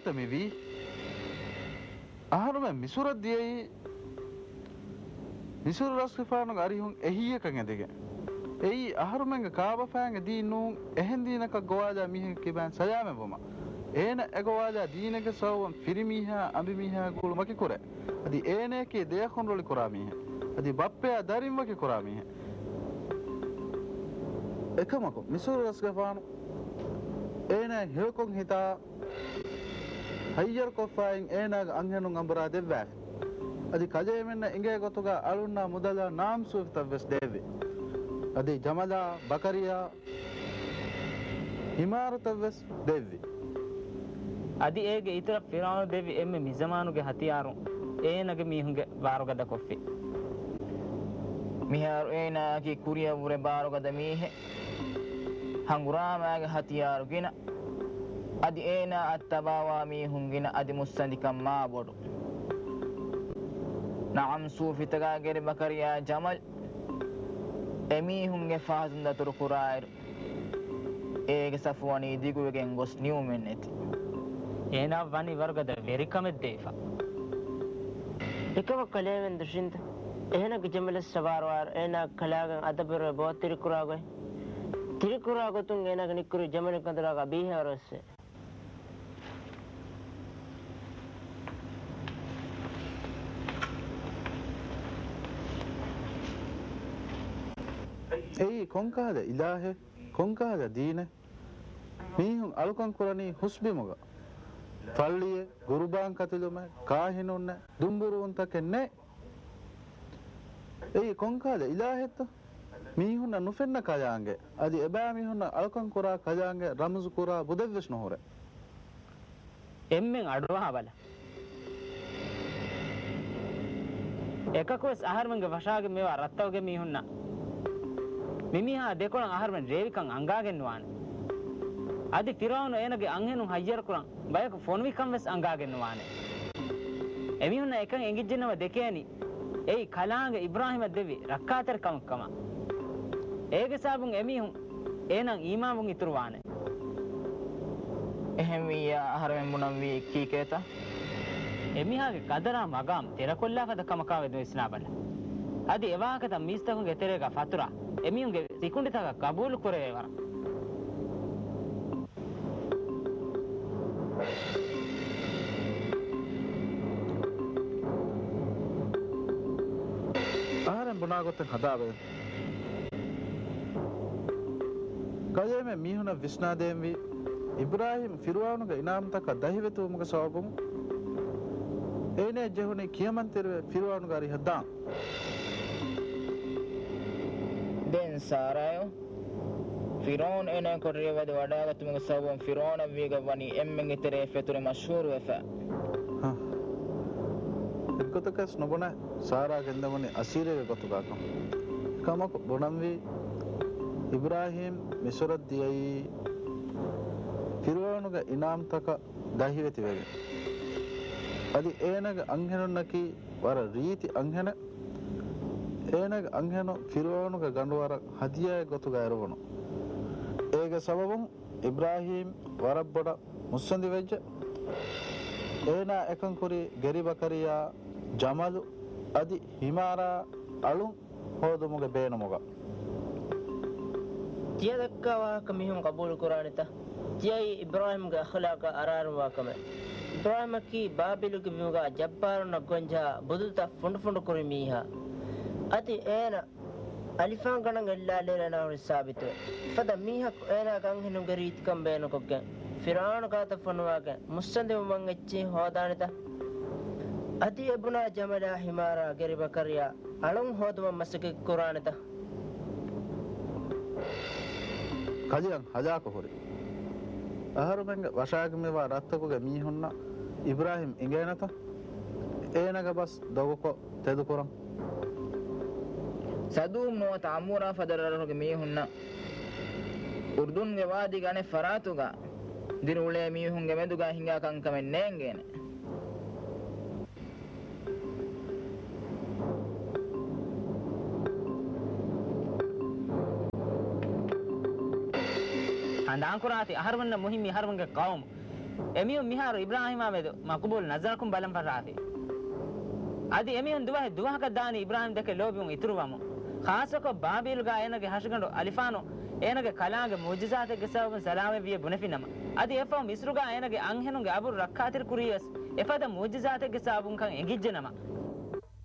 කුරාගත්ත මෙවි අහරුම මිසුරක් දියයි මිසුර රස්ෆානු අරිහුන් එහියකන් ඇදගෙන එයි අහරුමංග කාබෆාංග දීනුන් එහෙන් දීනක ගෝවාදා මිහ කිබන් සයාම බොම ඒන එගෝවාදා දීනක සවම් ෆිරිමිහා අඹිමිහා කුළු මකි කුර අදි ඒනේකේ දෙයකොන් රොලි කුරාමිහ අදි බප්පයා දරින් වකි කුරාමිහ එකමක මිසුර රස්ෆානු ඒන හේකොන් හිතා හයියර් කොෆායින් ඒනග අංගනුන් අඹරා දෙවෑ අදි කජේ මෙන්න ඉංගේ ගොතුග අලුන්නා මුදලා නාම් සුවිතවස් දෙවි අදි ජමලා බකරියා හිමාරතවස් දෙවි අදි ඒගේ ඉතර ෆිරාවුන් දෙවි එම්මේ මිසමානුගේ හතියාරුන් ඒනගේ මීහුන්ගේ වාරුගද කොෆි මිහාරු ඒනාගේ කුරියා වුරේ බාරුගද මීහෙ හංගුරාමාගේ හතියාරුගෙන අදි ඒනා අත්තබාවා මීහුන්ගෙන අදි මුස්සන්දිකම් මා බොඩු නම් සූෆිතගාගේ බකරියා ජමල් එමීහුන්ගේ ෆාසුන් දතුරු කුරායිරු ඒගේ සෆුවනී දිගුවගෙන් ගොස් නියුමෙන් නැති ඒනා වනි වර්ගද වෙරිකමෙත් දේෆා එකව කලේවෙන් දශින්ත එහෙනක ජමල සවාරවාර ඒනා කලාගන් අදබර බෝතිරි කුරාගොයි තිරිකුරාගොතුන් ඒනක නිකුරු ජමල කඳරාග බීහවරස්සේ එයි කොංකාද ඉලාහෙ කොංකාද දීන මීහුන් අලුකන් කුරණී හුස්බිමුග පල්ලියේ ගුරුබාන් කතුලුම කාහිනුන්න දුම්බුරුන් තකන්නේ එයි කොංකාද ඉලාහෙත් මීහුන් නුෆෙන්න කයාංගේ අදි එබෑ මීහුන් අලුකන් කුරා කයාංගේ රම්සු කුරා බුදෙව්ස් නොහොර එම්මෙන් අඩුවා බල එකකෝස් ආහාරමංගේ වශාගේ මේවා රත්තවගේ මීහුන්නා මිමිහා දෙකොළන් ආහාරමෙන් රේවිකන් අංගාගෙන වානේ අදි ෆිරාවුන් එනගේ අංහෙනුන් හයියර කුරන් බයක ෆෝන් විකම් වෙස් අංගාගෙන වානේ එමිහුන් එකන් එංගිජ්ජනව දෙකේනි එයි කලාංග ඉබ්‍රාහිම දෙවි රක්කාතර කමකම ඒගේ සාබුන් එමිහුන් එනං ඊමාමුන් ඉතුරු වානේ එහෙම විය ආහාරමෙන් මුනම් වී කීකේත එමිහාගේ කදරා මගම් තෙරකොල්ලාකද කමකාවේ දෙස්නා බල අදි එවාකද මිස්තකුගේ තෙරේක ෆතුරා එමියුන්ගේ සිකුණ්ඩිතක කබූල් කරේ වර ආරම් බුනාගොතෙන් හදාවේ කයමෙ මීහුන විස්නාදේම්වි ඉබ්‍රාහිම් ෆිරාවුන්ගේ ඉනාම්තක දහිවෙතුමුක සවබුම් ඒනේ ජෙහුනේ කියමන්තර ෆිරාවුන්ගේ අරි හදා den sarayo firon ena korriyawade wadagatumge sabon firon wiga wani emmen itere feture mashhur wefa ekkotakas nobona sara gendamani asirege gotukakam kamak bonamvi ibrahim misrat diyai fironuga inam taka dahiveti wege adi enaga anghenonnaki wara reeti anghena ඒනගේ අංගහන ෆිරාවුන්ගේ ගඬවර හදියාය ගොතුගා එරවණු ඒගේ සබබුන් ඉබ්‍රාහීම් වරබ්බඩ මුස්සන්දි වෙජ්ජ ඒනා එකන් කුරි ගෙරි බකරියා ජමලු අදි හිමාරා අලුන් හොදුමුගේ බේනමුග තිය දක්කවා කමිහුන් කබූල් කුරානිත තියයි ඉබ්‍රාහීම්ගේ අඛලාක අරාරුවා කම ඉබ්‍රාහීමකි බාබිලුගේ විමුගා ජබ්බාරුන ගොංජා බුදුත ෆොඬ ෆොඬ කුරි මීහා අති ඒන අලිෆාන් ගණන් එල්ලා ලේනා රිසාබිත ෆද මීහක් ඒන ගංහිනු ගරීත් කම්බේන කොක්ක ෆිරාණ කාත ෆනුවාක මුස්සන්දෙ මං එච්චි හොදානිත අති එබුනා ජමලා හිමාරා ගරිබකරියා අලුන් හොදම මසක කුරානිත කලියන් හදාක හොරි ආහාරමෙන් වශාගමේවා රත්තකුගේ මීහුන්න ඉබ්‍රාහිම් ඉංගේනත ඒනක බස් දවකො තෙදුකරන් සදුම් නෝ තාමුරා ෆදරරගේ මීහුන්න උර්දුන්ගේ වාදි ගනේ ෆරාතුගා දිනුලේ මීහුන්ගේ මෙදුගා හිඟා කංකමෙන් නෑංගේන අඳාංකුරාති අහරවන්න මුහිමි අහරවන්ගේ කවුම එමියුන් මිහාරු ඉබ්‍රාහිමා මෙද මකුබුල් නසරකුම් බලම් පරාෆි අදි එමියුන් දුවහක දානි ඉබ්‍රාහිම් දෙක ලෝබියුන් ඉතුරුවමු ખાસકો ಬಾಬಿಲ್ಗಾ ಏನಗೆ ಹಶಗಂಡು ಅಲಿಫಾನೋ ಏನಗೆ ಕಲಾಗೆ ಮುಜಿಜಾತೆಗೆ ಸವಬನ್ ಸಲಾಮೆ ವಿಯ ಬುನಫಿನಮ ಅದಿ ಎಫಾ ಮಿಸ್ರುಗಾ ಏನಗೆ ಅಂಹೆನುಗೆ ಅಬುರ್ ರಕ್ಕಾತಿರ್ ಕುರಿಯಸ್ ಎಫದ ಮುಜಿಜಾತೆಗೆ ಸಬುನ್ ಕಂ ಎಂಗಿಜ್ಜನಮ